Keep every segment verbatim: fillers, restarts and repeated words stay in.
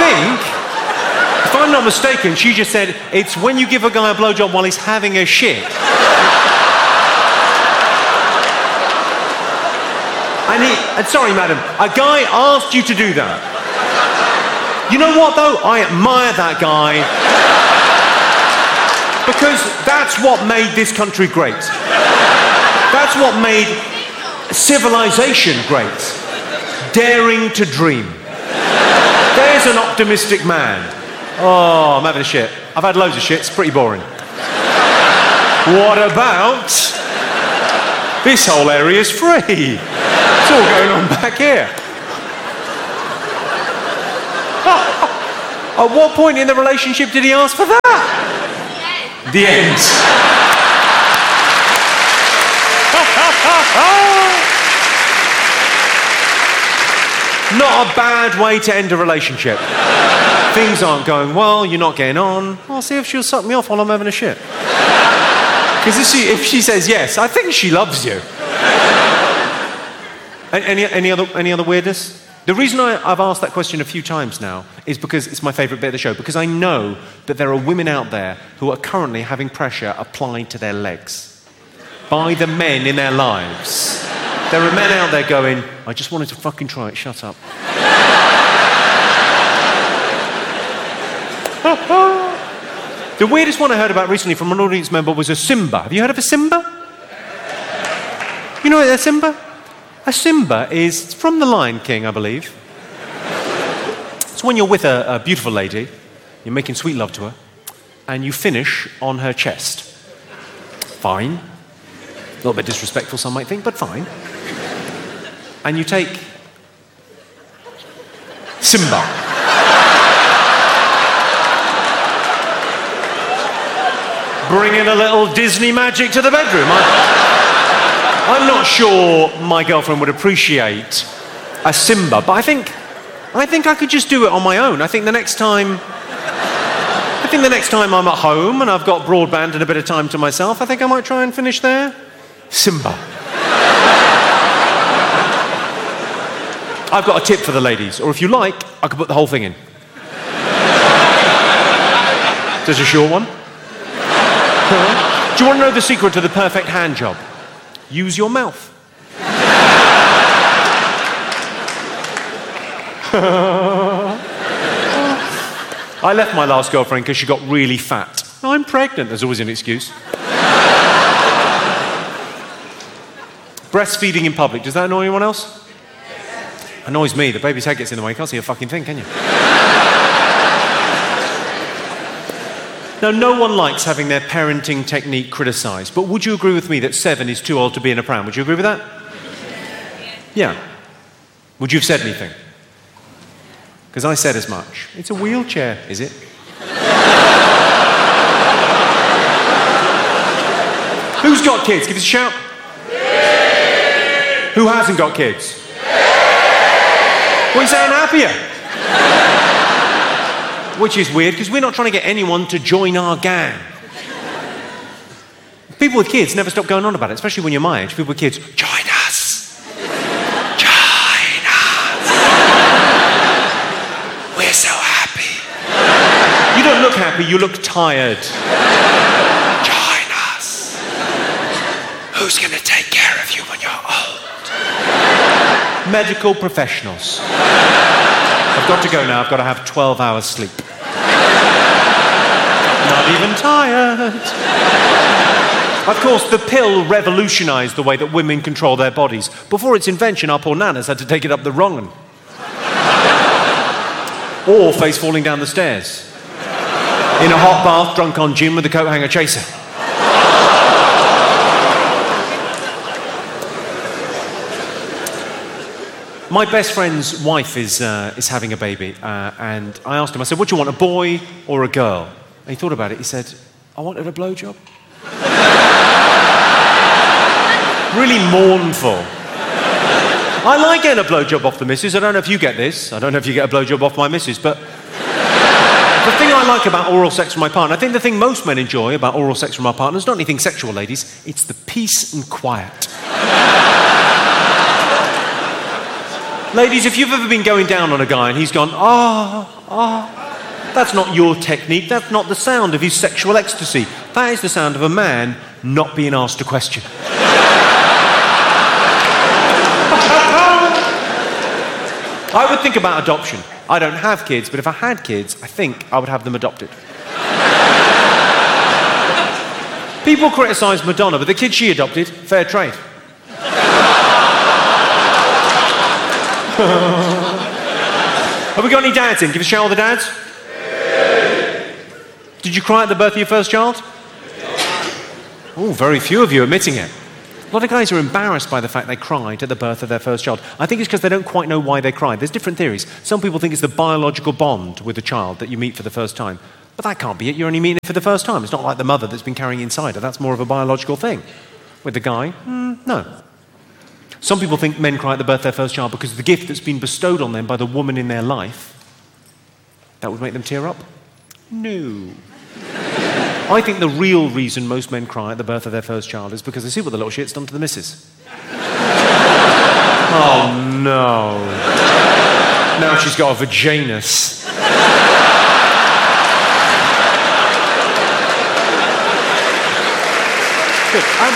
think, if I'm not mistaken, she just said, it's when you give a guy a blowjob while he's having a shit. And he, and sorry, madam, a guy asked you to do that. You know what, though? I admire that guy. Because that's what made this country great. That's what made civilization great. Daring to dream. There's an optimistic man. Oh, I'm having a shit. I've had loads of shit. It's pretty boring. What about... this whole area's free. It's all going on back here. At what point in the relationship did he ask for that? The end. Not a bad way to end a relationship. Things aren't going well, you're not getting on. I'll see if she'll suck me off while I'm having a shit. Because if she, if she says yes, I think she loves you. Any, any, other, any other weirdness? The reason I, I've asked that question a few times now is because it's my favourite bit of the show, because I know that there are women out there who are currently having pressure applied to their legs by the men in their lives. There are men out there going, I just wanted to fucking try it, shut up. The weirdest one I heard about recently from an audience member was a Simba. Have you heard of a Simba? You know what a Simba? A Simba is from The Lion King, I believe. It's when you're with a, a beautiful lady, you're making sweet love to her, and you finish on her chest. Fine. A little bit disrespectful, some might think, but fine. And you take Simba. Bringing a little Disney magic to the bedroom. I, I'm not sure my girlfriend would appreciate a Simba, but I think, I think I could just do it on my own. I think the next time, I think the next time I'm at home and I've got broadband and a bit of time to myself, I think I might try and finish there. Simba. I've got a tip for the ladies, or if you like, I could put the whole thing in. There's a short one. Do you want to know the secret to the perfect hand job? Use your mouth. I left my last girlfriend because she got really fat. I'm pregnant, there's always an excuse. Breastfeeding in public, does that annoy anyone else? Annoys me, the baby's head gets in the way, you can't see a fucking thing, can you? Now, no one likes having their parenting technique criticised, but would you agree with me that seven is too old to be in a pram? Would you agree with that? Yeah. Would you have said anything? Because I said as much. It's a wheelchair, is it? Who's got kids? Give us a shout. Who hasn't got kids? What are you saying, happier? Which is weird, because we're not trying to get anyone to join our gang. People with kids never stop going on about it, especially when you're my age. People with kids, join us. Join us. We're so happy. You don't look happy, you look tired. Join us. Who's going to take care of you when you're old? Medical professionals. I've got to go now, I've got to have twelve hours sleep. Not even tired. Of course, the pill revolutionised the way that women control their bodies. Before its invention, our poor nanas had to take it up the wrong one. Or face falling down the stairs. In a hot bath, drunk on gin with a coat hanger chaser. My best friend's wife is, uh, is having a baby, uh, and I asked him, I said, what do you want, a boy or a girl? And he thought about it, he said, I wanted a blowjob. Really mournful. I like getting a blowjob off the missus. I don't know if you get this. I don't know if you get a blowjob off my missus, but the thing I like about oral sex from my partner, I think the thing most men enjoy about oral sex from our partners, not anything sexual, ladies, it's the peace and quiet. Ladies, if you've ever been going down on a guy and he's gone, ah, ah, that's not your technique. That's not the sound of his sexual ecstasy. That is the sound of a man not being asked a question. I would think about adoption. I don't have kids, but if I had kids, I think I would have them adopted. People criticise Madonna, but the kid she adopted, fair trade. Have we got any dads in? Give a shout all the dads. Did you cry at the birth of your first child? Oh, very few of you admitting it. A lot of guys are embarrassed by the fact they cried at the birth of their first child. I think it's because they don't quite know why they cried. There's different theories. Some people think it's the biological bond with the child that you meet for the first time. But that can't be it. You're only meeting it for the first time. It's not like the mother that's been carrying inside her. That's more of a biological thing. With the guy, mm, no. Some people think men cry at the birth of their first child because of the gift that's been bestowed on them by the woman in their life. That would make them tear up? No. I think the real reason most men cry at the birth of their first child is because they see what the little shit's done to the missus. Oh, no. Now she's got a vaginus. Good. Um,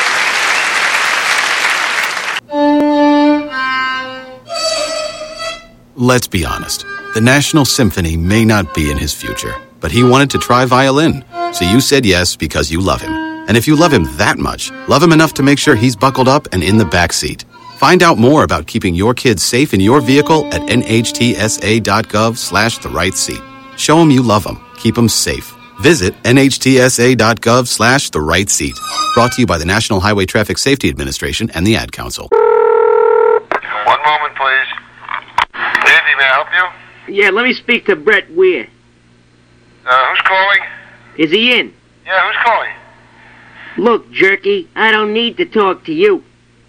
Let's be honest. The National Symphony may not be in his future, but he wanted to try violin. So you said yes because you love him. And if you love him that much, love him enough to make sure he's buckled up and in the back seat. Find out more about keeping your kids safe in your vehicle at nhtsa.gov slash the right seat. Show them you love them. Keep them safe. Visit nhtsa.gov slash the right seat. Brought to you by the National Highway Traffic Safety Administration and the Ad Council. One moment, please. Andy, may I help you? Yeah, let me speak to Brett Weir. Uh, who's calling? Is he in? Yeah, who's calling? Look, jerky, I don't need to talk to you.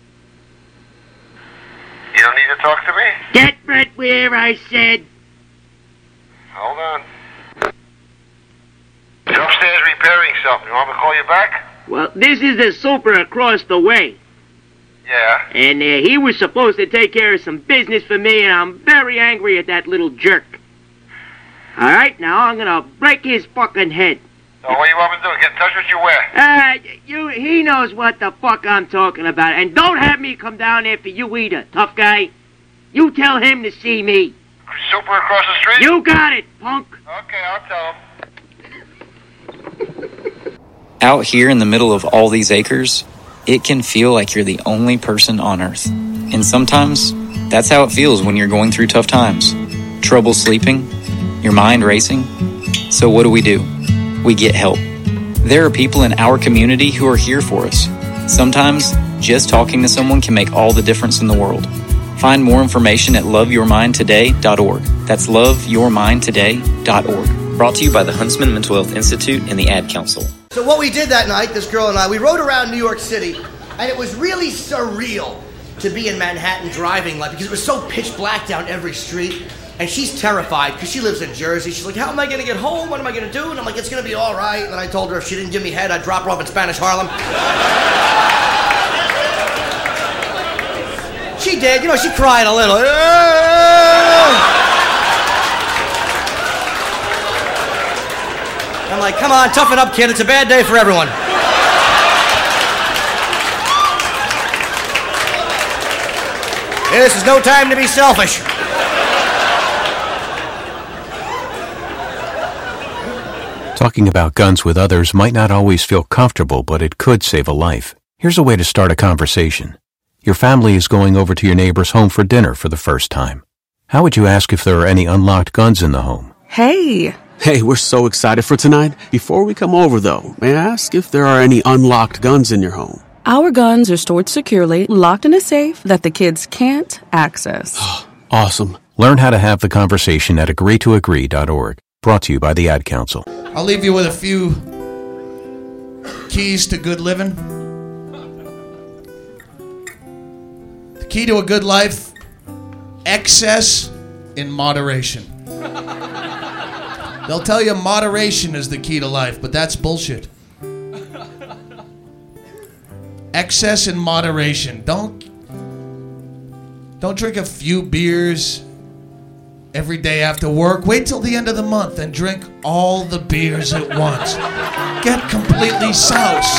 You don't need to talk to me? Get Brett Weir, I said. Hold on. He's upstairs repairing something. You want me to call you back? Well, this is the super across the way. Yeah. And uh, he was supposed to take care of some business for me, and I'm very angry at that little jerk. All right, now I'm gonna break his fucking head. So what do you want me to do? Get in touch with you where? Uh, you, he knows what the fuck I'm talking about. And don't have me come down there for you either, tough guy. You tell him to see me. Super across the street? You got it, punk. Okay, I'll tell him. Out here in the middle of all these acres, it can feel like you're the only person on Earth. And sometimes, that's how it feels when you're going through tough times. Trouble sleeping, your mind racing. So what do we do? We get help. There are people in our community who are here for us. Sometimes, just talking to someone can make all the difference in the world. Find more information at love your mind today dot org. That's love your mind today dot org. Brought to you by the Huntsman Mental Health Institute and the Ad Council. So what we did that night, this girl and I, we rode around New York City, and it was really surreal to be in Manhattan driving, like, because it was so pitch black down every street. And she's terrified because she lives in Jersey. She's like, how am I going to get home? What am I going to do? And I'm like, it's going to be all right. And then I told her if she didn't give me head, I'd drop her off in Spanish Harlem. She did. You know, she cried a little. I'm like, come on, toughen up, kid. It's a bad day for everyone. This is no time to be selfish. Talking about guns with others might not always feel comfortable, but it could save a life. Here's a way to start a conversation. Your family is going over to your neighbor's home for dinner for the first time. How would you ask if there are any unlocked guns in the home? Hey! Hey, we're so excited for tonight. Before we come over, though, may I ask if there are any unlocked guns in your home? Our guns are stored securely, locked in a safe that the kids can't access. Awesome. Learn how to have the conversation at agree to agree dot org. Brought to you by the Ad Council. I'll leave you with a few keys to good living. The key to a good life, excess in moderation. They'll tell you moderation is the key to life, but that's bullshit. Excess in moderation. Don't Don't drink a few beers every day after work. Wait till the end of the month and drink all the beers at once. Get completely soused.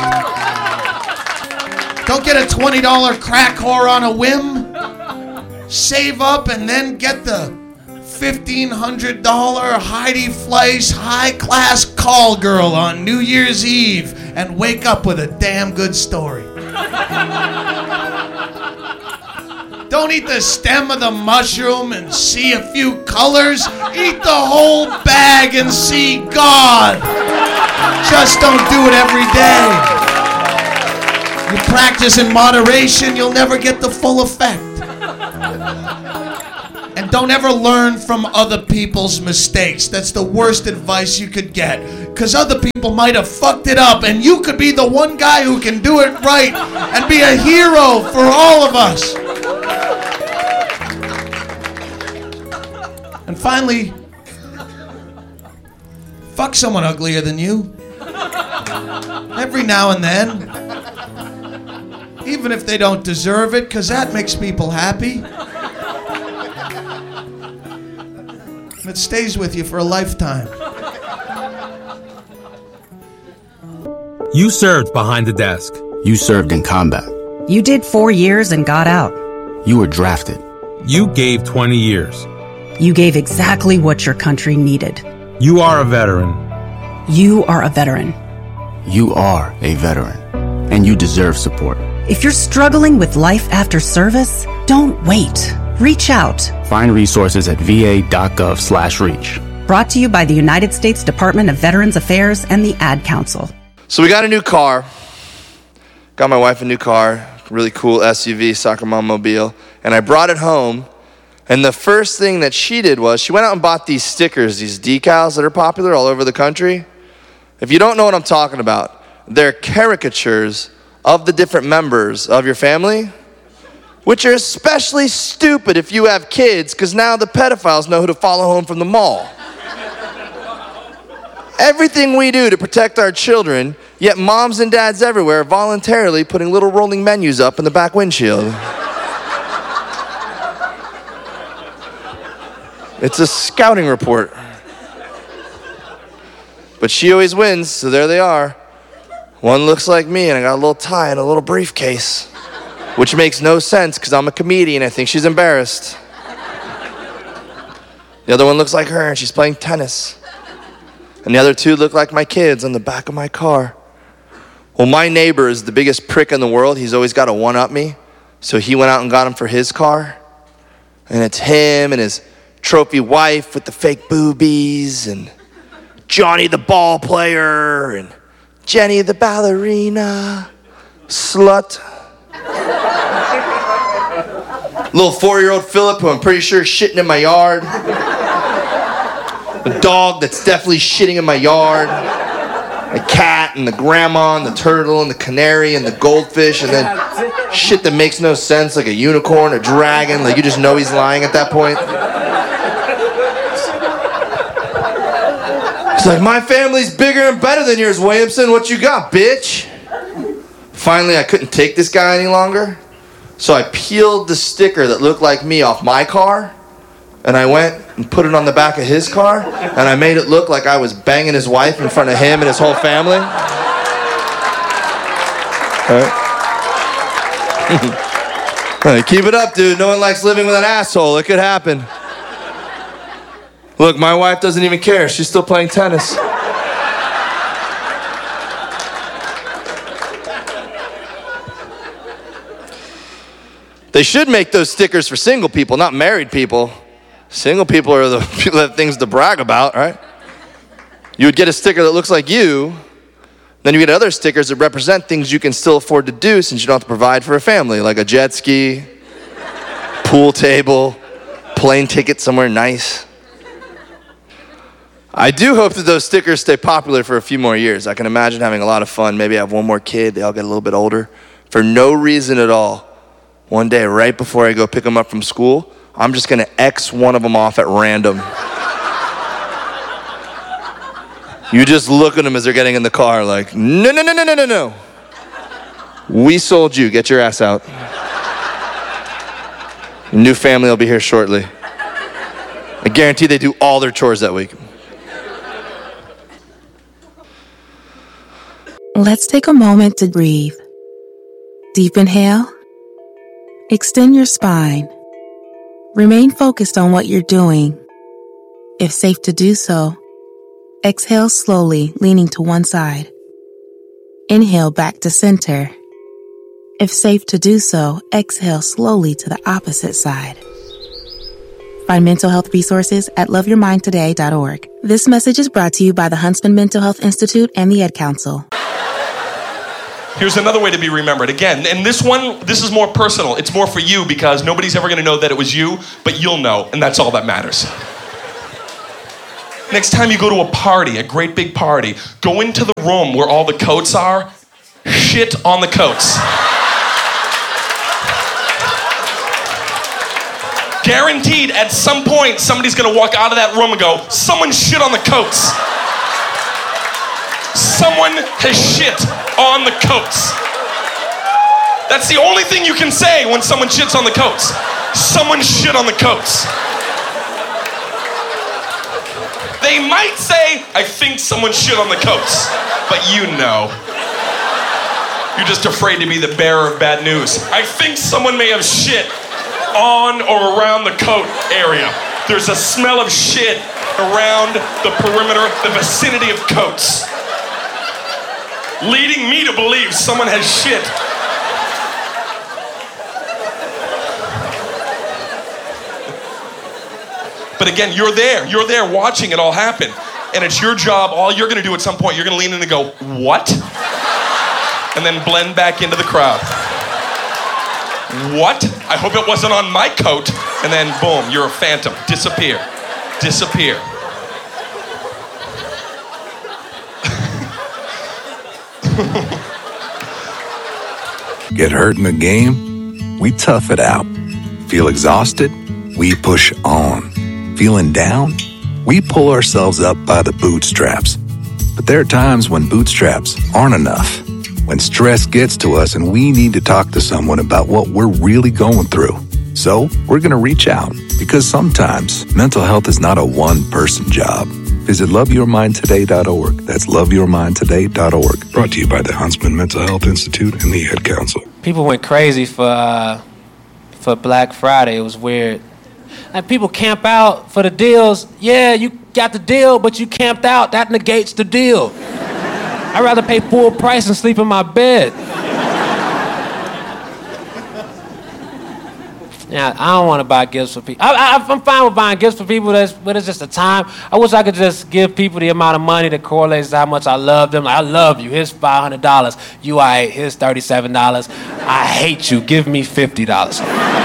Don't get a twenty dollars crack whore on a whim. Save up and then get the fifteen hundred dollars Heidi Fleiss high-class call girl on New Year's Eve and wake up with a damn good story. Don't eat the stem of the mushroom and see a few colors. Eat the whole bag and see God. Just don't do it every day. You practice in moderation, you'll never get the full effect. And don't ever learn from other people's mistakes. That's the worst advice you could get. Because other people might have fucked it up, and you could be the one guy who can do it right and be a hero for all of us. And finally, fuck someone uglier than you. Every now and then. Even if they don't deserve it, because that makes people happy. It stays with you for a lifetime. You served behind the desk. You served in combat. You did four years and got out. You were drafted. You gave twenty years. You gave exactly what your country needed. You are a veteran. You are a veteran. You are a veteran. And you deserve support. If you're struggling with life after service, don't wait. Reach out. Find resources at va.gov slash reach. Brought to you by the United States Department of Veterans Affairs and the Ad Council. So we got a new car. Got my wife a new car. Really cool S U V, Soccer Mom Mobile. And I brought it home. And the first thing that she did was she went out and bought these stickers, these decals that are popular all over the country. If you don't know what I'm talking about, they're caricatures of the different members of your family, which are especially stupid if you have kids, because now the pedophiles know who to follow home from the mall. Everything we do to protect our children, yet moms and dads everywhere are voluntarily putting little rolling menus up in the back windshield. It's a scouting report. But she always wins, so there they are. One looks like me, and I got a little tie and a little briefcase, which makes no sense because I'm a comedian. I think she's embarrassed. The other one looks like her, and she's playing tennis. And the other two look like my kids on the back of my car. Well, my neighbor is the biggest prick in the world. He's always got to one-up me. So he went out and got him for his car. And it's him and his trophy wife with the fake boobies, and Johnny the ball player, and Jenny the ballerina, slut. Little four-year-old Philip, who I'm pretty sure is shitting in my yard. A dog that's definitely shitting in my yard. A cat, and the grandma, and the turtle, and the canary, and the goldfish, and then shit that makes no sense, like a unicorn, a dragon. Like, you just know he's lying at that point. It's like, my family's bigger and better than yours, Williamson. What you got, bitch? Finally, I couldn't take this guy any longer. So I peeled the sticker that looked like me off my car, and I went and put it on the back of his car, and I made it look like I was banging his wife in front of him and his whole family. All right. Keep it up, dude. No one likes living with an asshole. It could happen. Look, my wife doesn't even care. She's still playing tennis. They should make those stickers for single people, not married people. Single people are the people that have things to brag about, right? You would get a sticker that looks like you. Then you get other stickers that represent things you can still afford to do since you don't have to provide for a family, like a jet ski, pool table, plane ticket somewhere nice. I do hope that those stickers stay popular for a few more years. I can imagine having a lot of fun. Maybe I have one more kid. They all get a little bit older. For no reason at all, one day right before I go pick them up from school, I'm just going to X one of them off at random. You just look at them as they're getting in the car like, no, no, no, no, no, no, no. We sold you. Get your ass out. New family will be here shortly. I guarantee they do all their chores that week. Let's take a moment to breathe. Deep inhale. Extend your spine. Remain focused on what you're doing. If safe to do so, exhale slowly, leaning to one side. Inhale back to center. If safe to do so, exhale slowly to the opposite side. Find mental health resources at love your mind today dot org. This message is brought to you by the Huntsman Mental Health Institute and the Ed Council. Here's another way to be remembered. Again, and this one, this is more personal. It's more for you because nobody's ever going to know that it was you, but you'll know, and that's all that matters. Next time you go to a party, a great big party, go into the room where all the coats are, shit on the coats. Guaranteed, at some point, somebody's gonna walk out of that room and go, someone shit on the coats. Someone has shit on the coats. That's the only thing you can say when someone shits on the coats. Someone shit on the coats. They might say, I think someone shit on the coats, but you know. You're just afraid to be the bearer of bad news. I think someone may have shit on or around the coat area. There's a smell of shit around the perimeter, the vicinity of coats, leading me to believe someone has shit. But again, you're there. You're there watching it all happen. And it's your job. All you're going to do at some point, you're going to lean in and go, what? And then blend back into the crowd. What? I hope it wasn't on my coat. And then boom, you're a phantom. Disappear. Disappear. Get hurt in the game? We tough it out. Feel exhausted? We push on. Feeling down? We pull ourselves up by the bootstraps. But there are times when bootstraps aren't enough. When stress gets to us and we need to talk to someone about what we're really going through. So we're going to reach out because sometimes mental health is not a one-person job. Visit love your mind today dot org. That's love your mind today dot org. Brought to you by the Huntsman Mental Health Institute and the Ed Council. People went crazy for uh, for Black Friday. It was weird. Like people camp out for the deals. Yeah, you got the deal, but you camped out. That negates the deal. I'd rather pay full price and sleep in my bed. Yeah, I don't want to buy gifts for people. I, I, I'm fine with buying gifts for people, that's, but it's just a time. I wish I could just give people the amount of money that correlates to how much I love them. Like, I love you. Here's five hundred dollars. You, I, here's thirty-seven dollars. I hate you. Give me fifty dollars.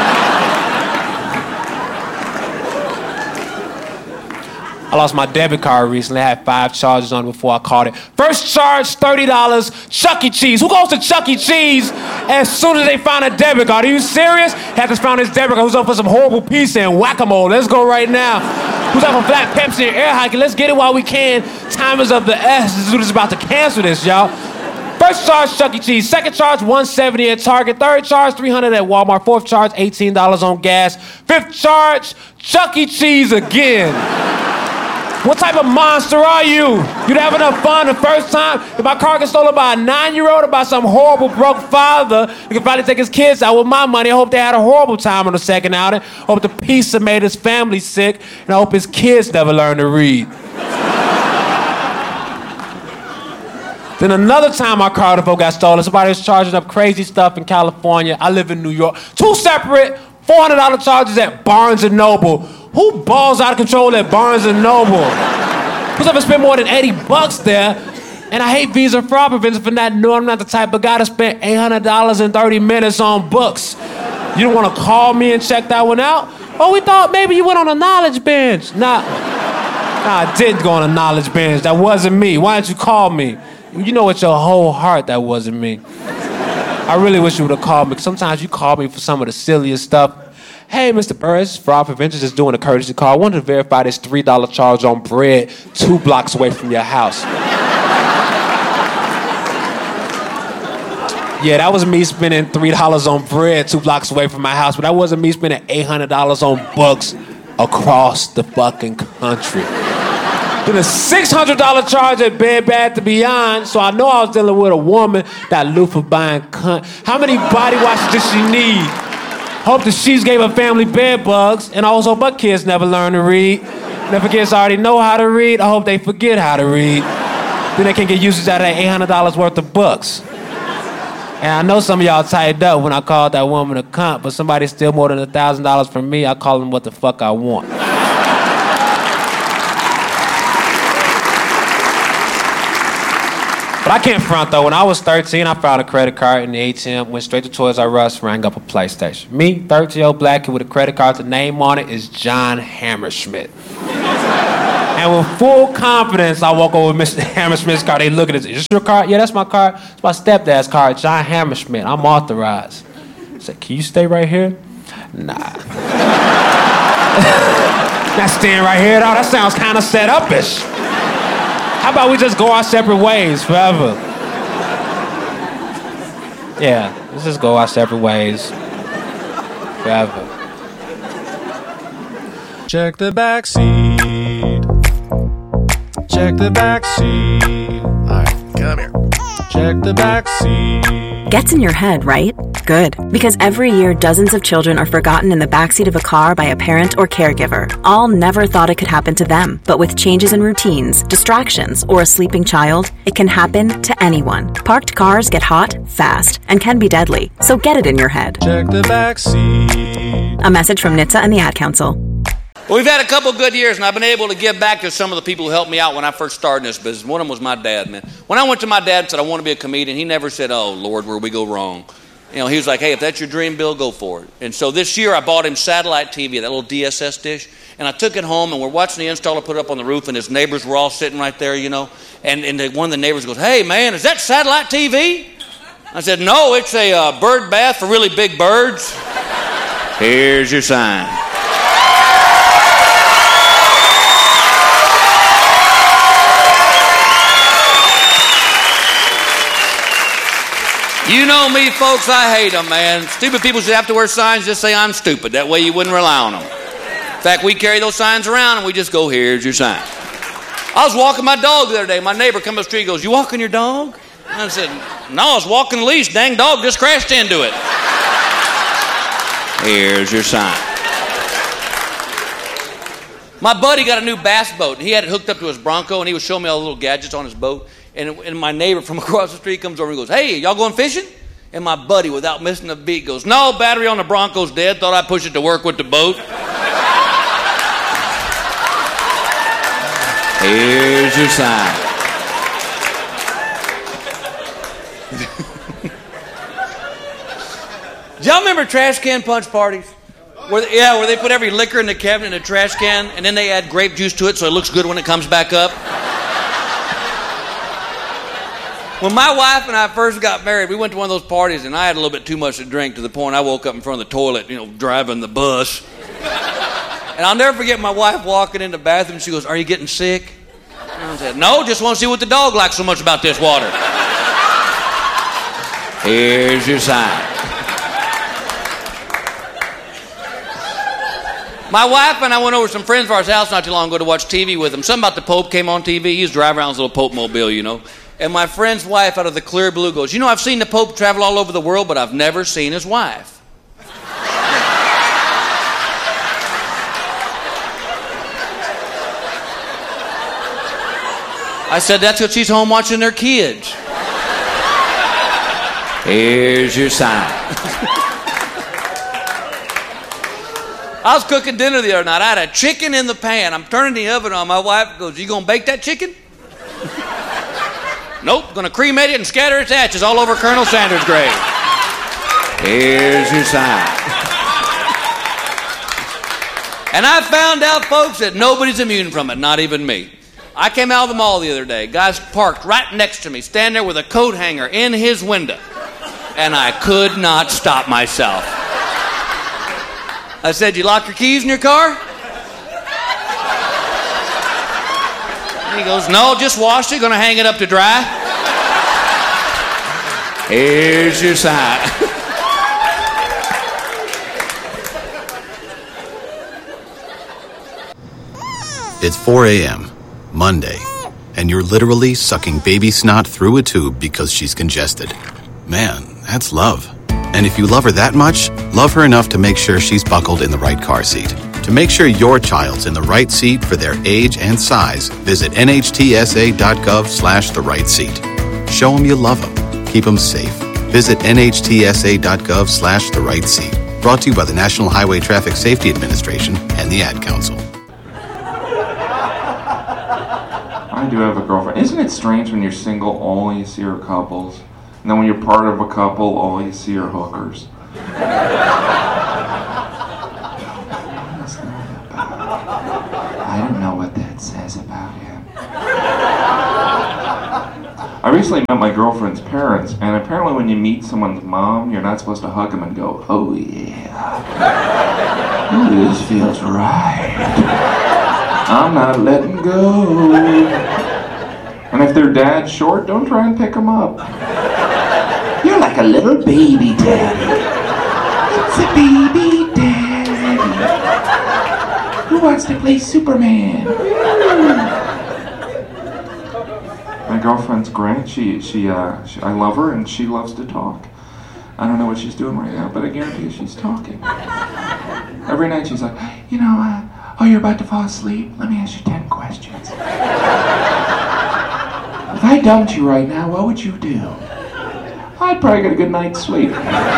I lost my debit card recently. I had five charges on it before I caught it. First charge, thirty dollars, Chuck E. Cheese. Who goes to Chuck E. Cheese as soon as they find a debit card? Are you serious? Had to find his debit card. Who's up for some horrible pizza and whack-a-mole? Let's go right now. Who's up for flat Pepsi and air hiking? Let's get it while we can. Time is of the essence. This dude is about to cancel this, y'all. First charge, Chuck E. Cheese. Second charge, one hundred seventy dollars at Target. Third charge, three hundred dollars at Walmart. Fourth charge, eighteen dollars on gas. Fifth charge, Chuck E. Cheese again. What type of monster are you? You'd have enough fun the first time? If my car gets stolen by a nine-year-old or by some horrible broke father, he could probably take his kids out with my money. I hope they had a horrible time on the second outing. I hope the pizza made his family sick, and I hope his kids never learn to read. Then another time my car got stolen, somebody was charging up crazy stuff in California. I live in New York. Two separate four hundred dollars charges at Barnes and Noble. Who balls out of control at Barnes and Noble? Who's ever spent more than eighty bucks there? And I hate Visa fraud prevention for not knowing I'm not the type of guy to spend eight hundred dollars in thirty minutes on books. You don't want to call me and check that one out? Oh, we thought maybe you went on a knowledge bench. Nah, nah, I didn't go on a knowledge bench. That wasn't me. Why didn't you call me? You know with your whole heart that wasn't me. I really wish you would have called me, because sometimes you call me for some of the silliest stuff. Hey, Mister Burris, fraud prevention, just doing a courtesy call. I wanted to verify this three dollar charge on bread two blocks away from your house. Yeah, that was me spending three dollars on bread two blocks away from my house, but that wasn't me spending eight hundred dollars on books across the fucking country. Then a six hundred dollars charge at Bed Bath and Beyond, so I know I was dealing with a woman that loofah buying cunt. How many body washes did she need? Hope the sheets gave her family bed bugs, and also my kids never learn to read. And if the kids already know how to read, I hope they forget how to read. Then they can get usage out of that eight hundred dollars worth of books. And I know some of y'all tightened up when I called that woman a cunt, but somebody steal more than one thousand dollars from me, I call them what the fuck I want. But I can't front, though. When I was thirteen, I found a credit card in the A T M, went straight to Toys R Us, rang up a PlayStation. Me, thirteen-year-old black kid with a credit card, the name on it is John Hammerschmidt. And with full confidence, I walk over with Mister Hammerschmidt's card. They look at it. Is this your card? Yeah, that's my card. It's my stepdad's card, John Hammerschmidt. I'm authorized. I said, can you stay right here? Nah. Not staying right here, though. That sounds kind of set up-ish. How about we just go our separate ways forever? Yeah, let's just go our separate ways forever. Check the back seat. Check the back seat. All right, come here. Check the back seat. Gets in your head, right? Good. Because every year, dozens of children are forgotten in the backseat of a car by a parent or caregiver. All never thought it could happen to them. But with changes in routines, distractions, or a sleeping child, it can happen to anyone. Parked cars get hot, fast, and can be deadly. So get it in your head. Check the back seat. A message from N H T S A and the Ad Council. Well, we've had a couple good years, and I've been able to give back to some of the people who helped me out when I first started in this business. One of them was my dad, man. When I went to my dad and said, I want to be a comedian, he never said, oh, Lord, where we go wrong. You know, he was like, hey, if that's your dream, Bill, go for it. And so this year I bought him satellite T V, that little D S S dish, and I took it home, and we're watching the installer put it up on the roof, and his neighbors were all sitting right there, you know. And, and the, one of the neighbors goes, hey, man, is that satellite T V? I said, no, it's a uh, bird bath for really big birds. Here's your sign. You know me, folks, I hate them, man. Stupid people should have to wear signs, just say I'm stupid. That way you wouldn't rely on them. In fact, we carry those signs around and we just go, here's your sign. I was walking my dog the other day. My neighbor come up the street and goes, you walking your dog? And I said, no, I was walking the leash. Dang dog just crashed into it. Here's your sign. My buddy got a new bass boat, and he had it hooked up to his Bronco, and he was showing me all the little gadgets on his boat. And, and my neighbor from across the street comes over and goes, hey, y'all going fishing? And my buddy, without missing a beat, goes, no, battery on the Bronco's dead. Thought I'd push it to work with the boat. Here's your sign. Do y'all remember trash can punch parties? Where they, yeah, where they put every liquor in the cabinet in a trash can, and then they add grape juice to it so it looks good when it comes back up. When my wife and I first got married, we went to one of those parties, and I had a little bit too much to drink to the point I woke up in front of the toilet, you know, driving the bus. And I'll never forget my wife walking in the bathroom. She goes, are you getting sick? And I said, no, just want to see what the dog likes so much about this water. Here's your sign. My wife and I went over to some friends of ours' house not too long ago to watch T V with them. Something about the Pope came on T V. He was driving around his little Pope mobile, you know. And my friend's wife, out of the clear blue, goes, you know, I've seen the Pope travel all over the world, but I've never seen his wife. I said, that's because she's home watching their kids. Here's your sign. I was cooking dinner the other night. I had a chicken in the pan. I'm turning the oven on. My wife goes, you gonna bake that chicken? Nope, gonna cremate it and scatter its ashes all over Colonel Sanders' grave. Here's your sign. And I found out, folks, that nobody's immune from it, not even me. I came out of the mall the other day. Guy's parked right next to me, standing there with a coat hanger in his window. And I could not stop myself. I said, you lock your keys in your car? And he goes, no, just washed it, gonna hang it up to dry. Here's your sign. It's four a.m., Monday, and you're literally sucking baby snot through a tube because she's congested. Man, that's love. And if you love her that much, love her enough to make sure she's buckled in the right car seat. To make sure your child's in the right seat for their age and size, visit nhtsa.gov slash the right seat. Show them you love them. Keep them safe. Visit nhtsa.gov slash the right seat. Brought to you by the National Highway Traffic Safety Administration and the Ad Council. I do have a girlfriend. Isn't it strange when you're single, all you see are couples? And then when you're part of a couple, all you see are hookers? I don't know what that says about him. I recently met my girlfriend's parents, and apparently when you meet someone's mom, you're not supposed to hug them and go, oh yeah, ooh, this feels right. I'm not letting go. And if their dad's short, don't try and pick them up. You're like a little baby daddy. It's a baby daddy. Who wants to play Superman? My girlfriend's great. She, she, uh, she, I love her and she loves to talk. I don't know what she's doing right now, but I guarantee you she's talking. Every night she's like, you know, uh, oh, you're about to fall asleep? Let me ask you ten questions. If I dumped you right now, what would you do? I'd probably get a good night's sleep.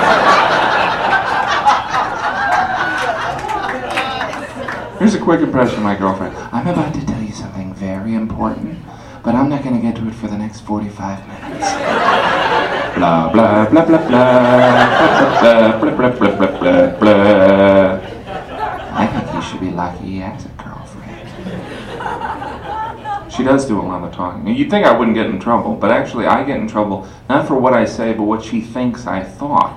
Here's a quick impression of my girlfriend. I'm about to tell you something very important, but I'm not going to get to it for the next forty-five minutes. Blah, blah, blah, blah, blah, blah, blah, blah, blah, blah, blah, blah. I think you should be lucky he has a girlfriend. She does do a lot of talking. You'd think I wouldn't get in trouble, but actually I get in trouble not for what I say, but what she thinks I thought.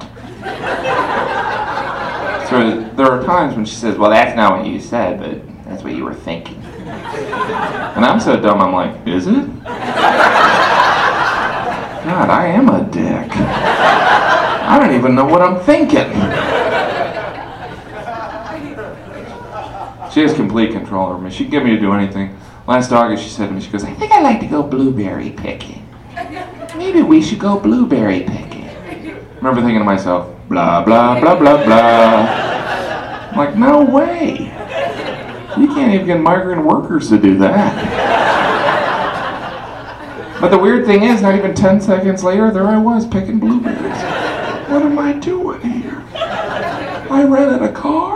So there are times when she says, well, that's not what you said, but that's what you were thinking. And I'm so dumb, I'm like, is it? God, I am a dick. I don't even know what I'm thinking. She has complete control over me. She can get me to do anything. Last August, she said to me, she goes, I think I'd like to go blueberry picking. Maybe we should go blueberry picking. I remember thinking to myself, blah, blah, blah, blah, blah. I'm like, no way. You can't even get migrant workers to do that. But the weird thing is, not even ten seconds later, there I was picking blueberries. What am I doing here? I rented a car?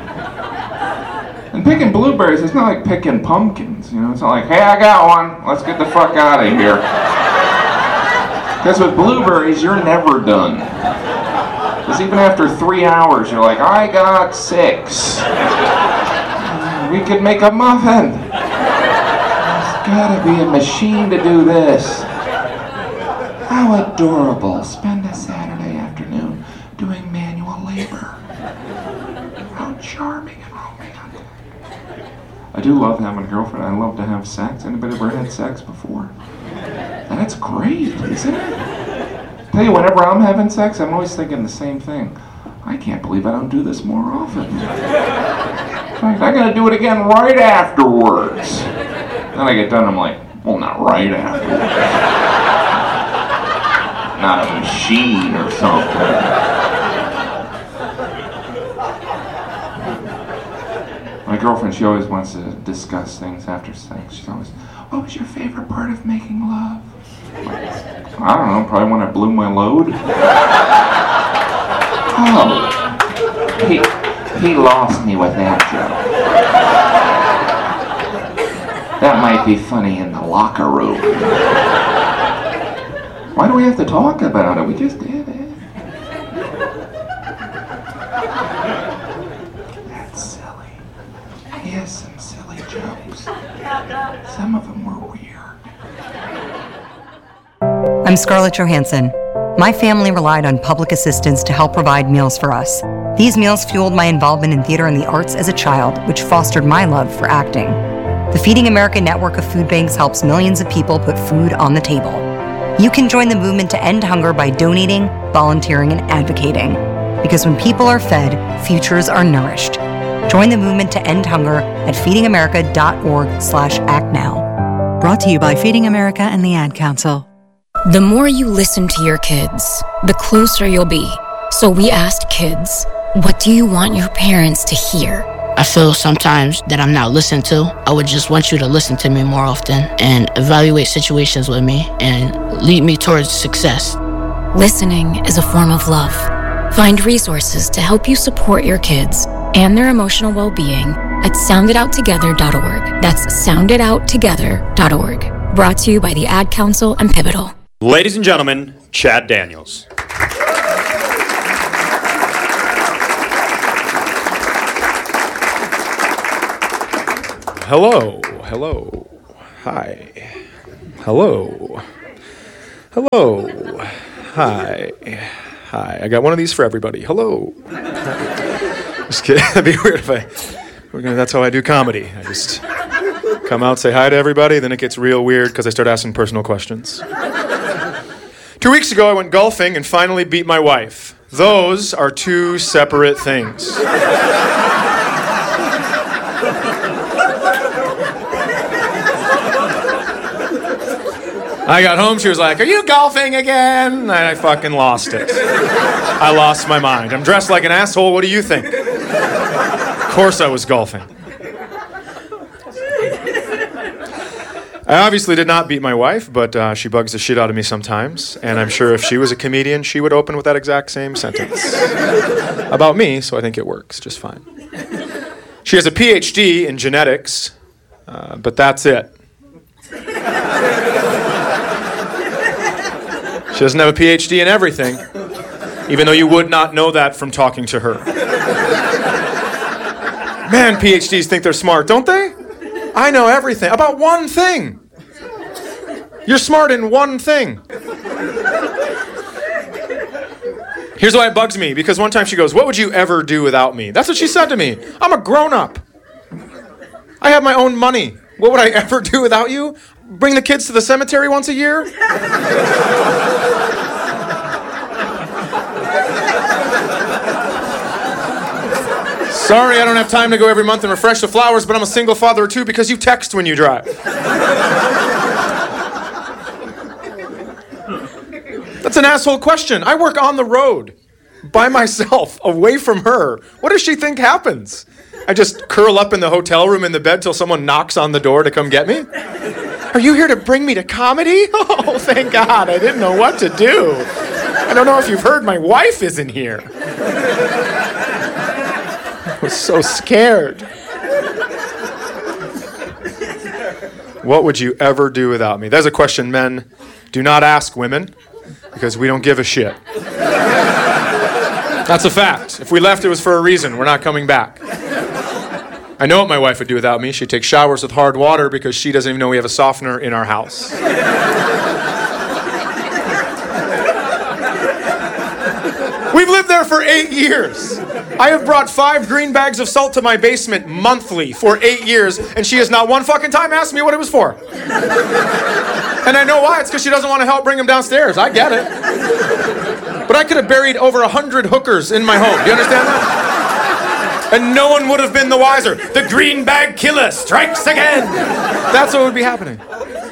And picking blueberries, it's not like picking pumpkins, you know? It's not like, hey, I got one, let's get the fuck out of here. Because with blueberries, you're never done. Because even after three hours, you're like, I got six. We could make a muffin. There's gotta be a machine to do this. How adorable. Spend a Saturday afternoon doing manual labor. How charming and romantic. I do love having a girlfriend. I love to have sex. Anybody ever had sex before? That's great, isn't it? Tell you, whenever I'm having sex, I'm always thinking the same thing. I can't believe I don't do this more often. In fact, I'm gonna do it again right afterwards. Then I get done, I'm like, well, not right afterwards. Not a machine or something. My girlfriend, she always wants to discuss things after sex. She's always, what was your favorite part of making love? I don't know, probably when I blew my load. Oh, he, he lost me with that joke. That might be funny in the locker room. Why do we have to talk about it? We just did it. That's silly. He has some silly jokes. Some of them were weird. I'm Scarlett Johansson. My family relied on public assistance to help provide meals for us. These meals fueled my involvement in theater and the arts as a child, which fostered my love for acting. The Feeding America network of food banks helps millions of people put food on the table. You can join the movement to end hunger by donating, volunteering, and advocating. Because when people are fed, futures are nourished. Join the movement to end hunger at feedingamerica.org slash act now. Brought to you by Feeding America and the Ad Council. The more you listen to your kids, the closer you'll be. So we asked kids, what do you want your parents to hear? I feel sometimes that I'm not listened to. I would just want you to listen to me more often and evaluate situations with me and lead me towards success. Listening is a form of love. Find resources to help you support your kids and their emotional well-being at sound it out together dot org. That's sound it out together dot org. Brought to you by the Ad Council and Pivotal. Ladies and gentlemen, Chad Daniels. Hello, hello, hi, hello, hello, hi, hi. I got one of these for everybody. Hello. Just kidding. That'd be weird if I, we're gonna, that's how I do comedy. I just come out, say hi to everybody, then it gets real weird because I start asking personal questions. Two weeks ago, I went golfing and finally beat my wife. Those are two separate things. I got home, she was like, are you golfing again? And I fucking lost it. I lost my mind. I'm dressed like an asshole, what do you think? Of course I was golfing. I obviously did not beat my wife, but uh, she bugs the shit out of me sometimes, and I'm sure if she was a comedian, she would open with that exact same sentence about me, so I think it works just fine. She has a P H D in genetics, uh, but that's it. She doesn't have a P H D in everything, even though you would not know that from talking to her. Man, P H Ds think they're smart, don't they? I know everything. About one thing. You're smart in one thing. Here's why it bugs me, because one time she goes, what would you ever do without me? That's what she said to me. I'm a grown-up. I have my own money. What would I ever do without you? Bring the kids to the cemetery once a year? Sorry, I don't have time to go every month and refresh the flowers, but I'm a single father of two because you text when you drive. That's an asshole question. I work on the road, by myself, away from her. What does she think happens? I just curl up in the hotel room in the bed till someone knocks on the door to come get me? Are you here to bring me to comedy? Oh, thank God, I didn't know what to do. I don't know if you've heard, my wife isn't here. I was so scared. What would you ever do without me? That's a question men do not ask women, because we don't give a shit. That's a fact. If we left, it was for a reason. We're not coming back. I know what my wife would do without me. She'd take showers with hard water because she doesn't even know we have a softener in our house. We've lived there for eight years. I have brought five green bags of salt to my basement monthly for eight years, and she has not one fucking time asked me what it was for. And I know why. It's because she doesn't want to help bring them downstairs. I get it. But I could have buried over a hundred hookers in my home. Do you understand that? And no one would have been the wiser. The green bag killer strikes again. That's what would be happening.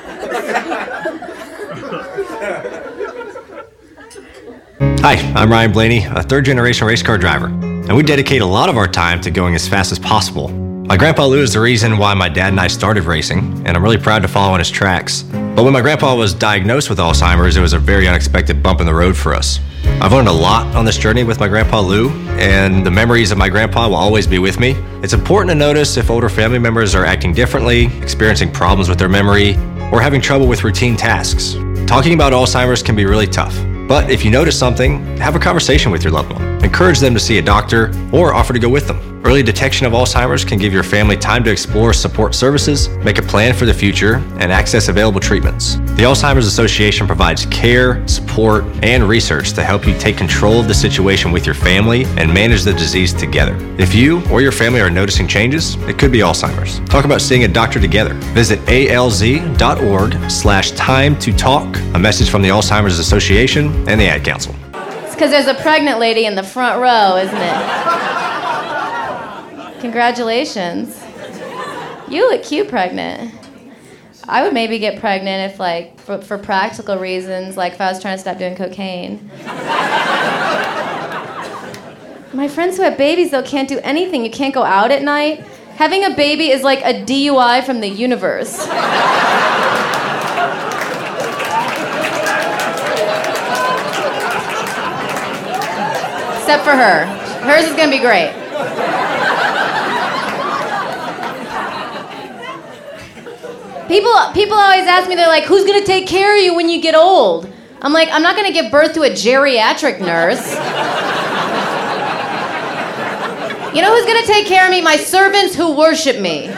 Hi, I'm Ryan Blaney, a third-generation race car driver, and we dedicate a lot of our time to going as fast as possible. My grandpa Lou is the reason why my dad and I started racing, and I'm really proud to follow in his tracks. But when my grandpa was diagnosed with Alzheimer's, it was a very unexpected bump in the road for us. I've learned a lot on this journey with my grandpa Lou, and the memories of my grandpa will always be with me. It's important to notice if older family members are acting differently, experiencing problems with their memory, or having trouble with routine tasks. Talking about Alzheimer's can be really tough. But if you notice something, have a conversation with your loved one. encourage them to see a doctor, or offer to go with them. Early detection of Alzheimer's can give your family time to explore support services, make a plan for the future, and access available treatments. The Alzheimer's Association provides care, support, and research to help you take control of the situation with your family and manage the disease together. If you or your family are noticing changes, it could be Alzheimer's. Talk about seeing a doctor together. Visit alz.org slash time to talk. A message from the Alzheimer's Association and the Ad Council. It's because there's a pregnant lady in the front row, isn't it? Congratulations. You look cute pregnant. I would maybe get pregnant if, like, for, for practical reasons, like if I was trying to stop doing cocaine. My friends who have babies, though, can't do anything. You can't go out at night. Having a baby is like a D U I from the universe. Except for her. Hers is gonna be great. People, people always ask me, they're like, who's gonna take care of you when you get old? I'm like, I'm not gonna give birth to a geriatric nurse. You know who's gonna take care of me? My servants who worship me.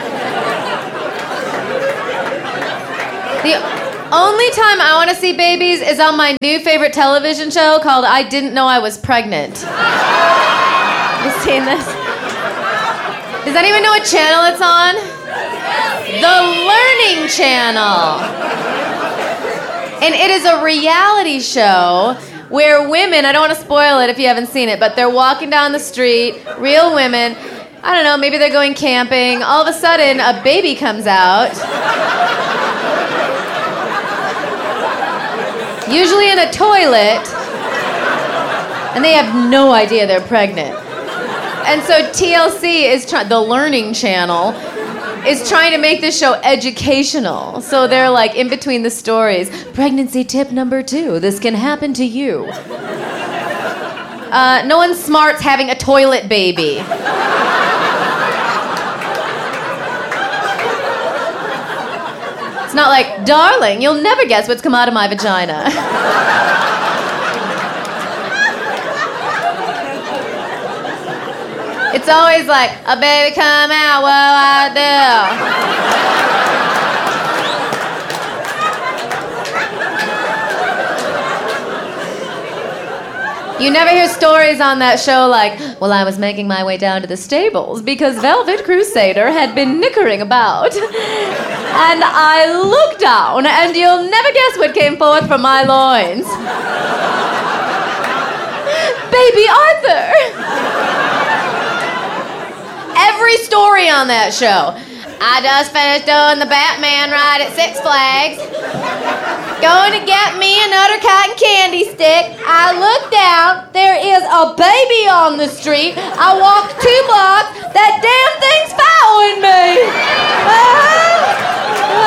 The only time I wanna see babies is on my new favorite television show called I Didn't Know I Was Pregnant. You seen this? Does anyone know what channel it's on? The Learning Channel. And it is a reality show where women, I don't want to spoil it if you haven't seen it, but they're walking down the street, real women, I don't know, maybe they're going camping, all of a sudden a baby comes out. Usually in a toilet, and they have no idea they're pregnant. And so T L C is trying, the Learning Channel, is trying to make this show educational. So they're like in between the stories. Pregnancy tip number two, this can happen to you. Uh, no one smart's having a toilet baby. It's not like, darling, you'll never guess what's come out of my vagina. It's always like, a baby come out, what I do? You never hear stories on that show like, well, I was making my way down to the stables because Velvet Crusader had been nickering about. And I looked down, and you'll never guess what came forth from my loins. Baby Arthur. Every story on that show. I just finished doing the Batman ride at Six Flags. Going to get me another cotton candy stick. I look down. There is a baby on the street. I walked two blocks. That damn thing's following me. Ah,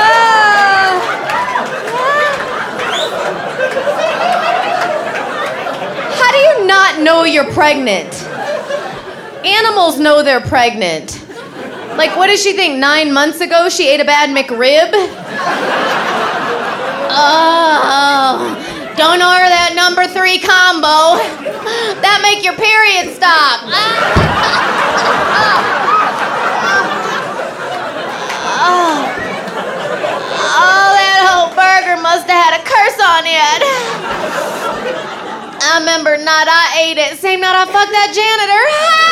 ah. How do you not know you're pregnant? Animals know they're pregnant. Like, what does she think? Nine months ago, she ate a bad McRib? Oh, don't order that number three combo. That make your period stop. Oh, oh, that whole burger must have had a curse on it. I remember night I ate it, same night I fucked that janitor.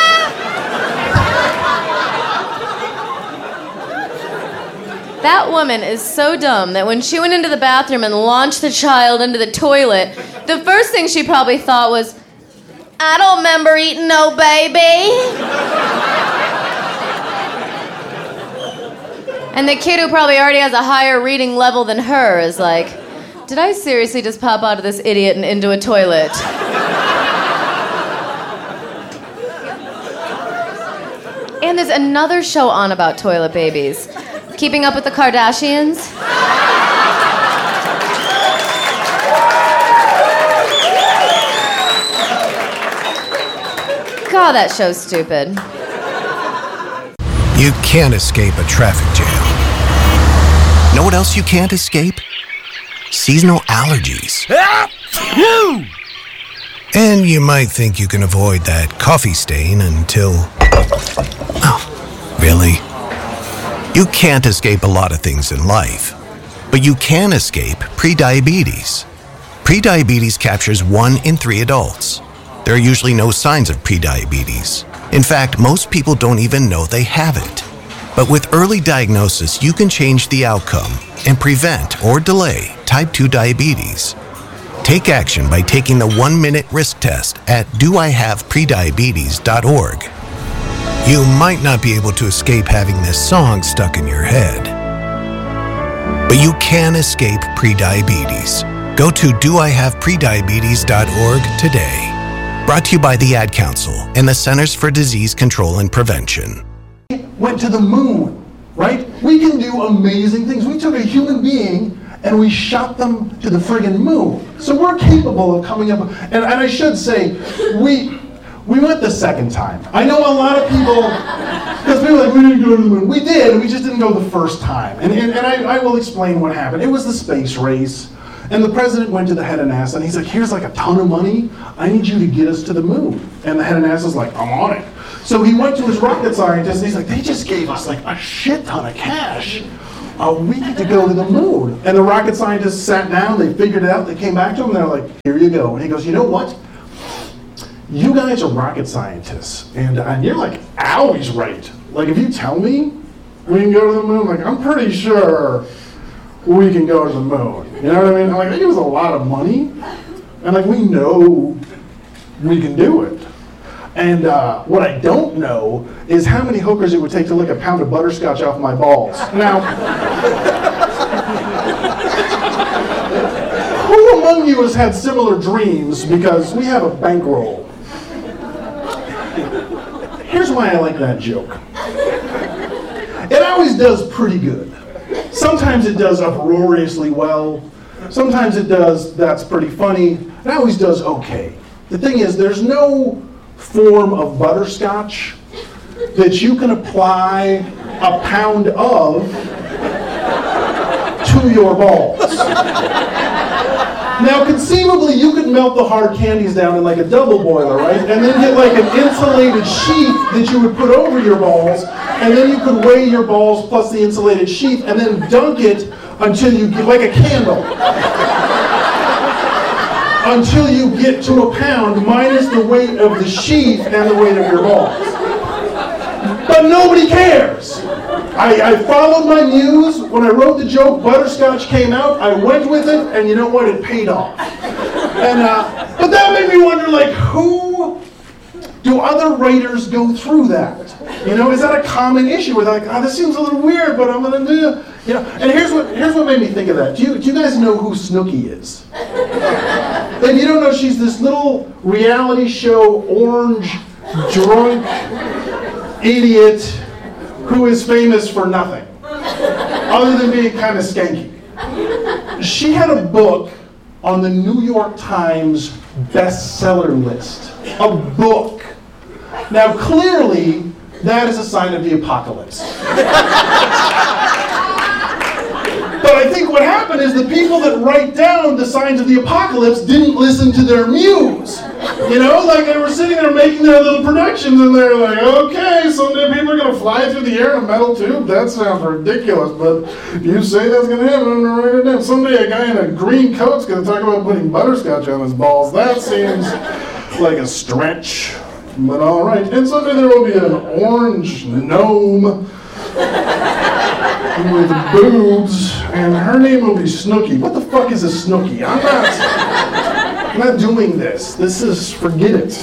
That woman is so dumb that when she went into the bathroom and launched the child into the toilet, the first thing she probably thought was, I don't remember eating no baby. And the kid who probably already has a higher reading level than her is like, did I seriously just pop out of this idiot and into a toilet? And there's another show on about toilet babies. Keeping Up with the Kardashians. God, that show's stupid. You can't escape a traffic jam. Know what else you can't escape? Seasonal allergies. And you might think you can avoid that coffee stain until... Oh, really? You can't escape a lot of things in life, but you can escape prediabetes. Prediabetes captures one in three adults. There are usually no signs of prediabetes. In fact, most people don't even know they have it. But with early diagnosis, you can change the outcome and prevent or delay type two diabetes. Take action by taking the one-minute risk test at do I have prediabetes dot org. You might not be able to escape having this song stuck in your head, but you can escape prediabetes. Go to do I have prediabetes dot org today. Brought to you by the Ad Council and the Centers for Disease Control and Prevention. Went to the moon, right? We can do amazing things. We took a human being and we shot them to the friggin' moon. So we're capable of coming up, and, and I should say, we we went the second time. I know a lot of people, because people are like, we didn't go to the moon. We did, we just didn't go the first time. And, and, and I, I will explain what happened. It was the space race, and the president went to the head of NASA, and he's like, here's like a ton of money. I need you to get us to the moon. And the head of NASA's like, I'm on it. So he went to his rocket scientist, and he's like, they just gave us like a shit ton of cash. Uh, we need to go to the moon. And the rocket scientists sat down, they figured it out, they came back to him, and they're like, here you go. And he goes, you know what? You guys are rocket scientists, and, uh, and you're like always right. Like, if you tell me we can go to the moon, like, I'm pretty sure we can go to the moon. You know what I mean? Like, they give us a lot of money, and like, we know we can do it. And uh, what I don't know is how many hookers it would take to lick a pound of butterscotch off my balls. Now, who among you has had similar dreams? Because we have a bankroll. Here's why I like that joke. It always does pretty good. Sometimes it does uproariously well. Sometimes it does, that's pretty funny. It always does okay. The thing is, there's no form of butterscotch that you can apply a pound of to your balls. Now, conceivably, you could melt the hard candies down in like a double boiler, right? And then get like an insulated sheath that you would put over your balls, and then you could weigh your balls plus the insulated sheath, and then dunk it until you get like a candle. Until you get to a pound minus the weight of the sheath and the weight of your balls. But nobody cares. I, I followed my muse. When I wrote the joke, butterscotch came out. I went with it, and you know what? It paid off. And uh, but that made me wonder, like, who do other writers go through that? You know, is that a common issue? Where they're like, oh, this seems a little weird, but I'm gonna do it. You know, and here's what here's what made me think of that. Do you do you guys know who Snooki is? If you don't know, she's this little reality show orange drunk idiot who is famous for nothing other than being kind of skanky. She had a book on the New York Times bestseller list. A book. Now, clearly, that is a sign of the apocalypse. But I think what happened is the people that write down the signs of the apocalypse didn't listen to their muse. You know, like they were sitting there making their little productions and they're like, okay, someday people are going to fly through the air in a metal tube? That sounds ridiculous, but you say that's going to happen, I'm going to write it down. Someday a guy in a green coat's going to talk about putting butterscotch on his balls. That seems like a stretch, but all right. And someday there will be an orange gnome with boobs, and her name will be Snooki. What the fuck is a Snooki? I'm not, I'm not doing this. This is, forget it.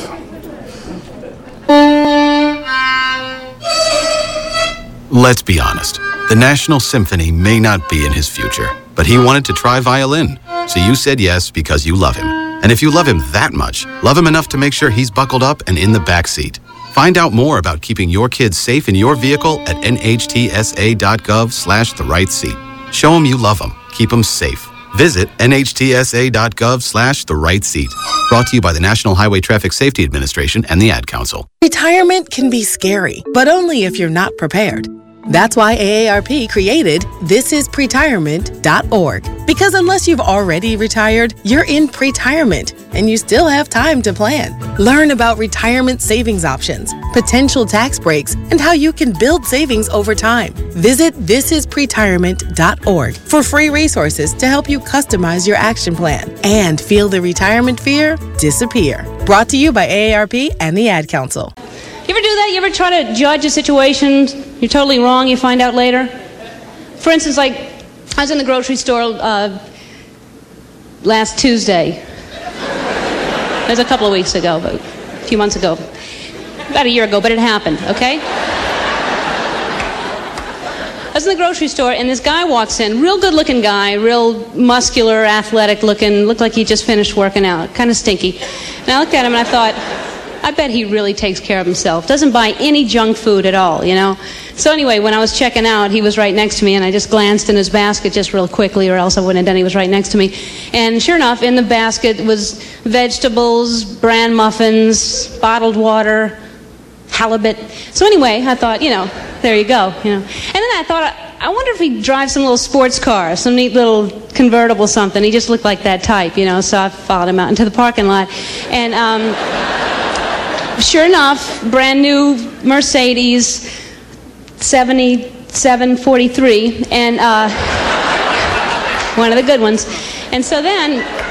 Let's be honest. The National Symphony may not be in his future, but he wanted to try violin. So you said yes because you love him. And if you love him that much, love him enough to make sure he's buckled up and in the back seat. Find out more about keeping your kids safe in your vehicle at nhtsa.gov slash the right seat. Show them you love them. Keep them safe. Visit nhtsa.gov slash the right seat. Brought to you by the National Highway Traffic Safety Administration and the Ad Council. Retirement can be scary, but only if you're not prepared. That's why A A R P created this is pretirement dot org. Because unless you've already retired, you're in pretirement and you still have time to plan. Learn about retirement savings options, potential tax breaks, and how you can build savings over time. Visit this is pretirement dot org for free resources to help you customize your action plan and feel the retirement fear disappear. Brought to you by A A R P and the Ad Council. You ever do that? You ever try to judge a situation? You're totally wrong, you find out later? For instance, like, I was in the grocery store uh, last Tuesday. It was a couple of weeks ago, but a few months ago. About a year ago, but it happened, okay? I was in the grocery store, and this guy walks in, real good-looking guy, real muscular, athletic-looking, looked like he just finished working out, kind of stinky. And I looked at him, and I thought, I bet he really takes care of himself. Doesn't buy any junk food at all, you know? So anyway, when I was checking out, he was right next to me, and I just glanced in his basket just real quickly, or else I wouldn't have done. He was right next to me. And sure enough, in the basket was vegetables, bran muffins, bottled water, halibut. So anyway, I thought, you know, there you go, you know. And then I thought, I wonder if he drives some little sports car, some neat little convertible something. He just looked like that type, you know, so I followed him out into the parking lot. And, um... sure enough, brand new Mercedes seventy-seven forty-three, and uh, one of the good ones. And so then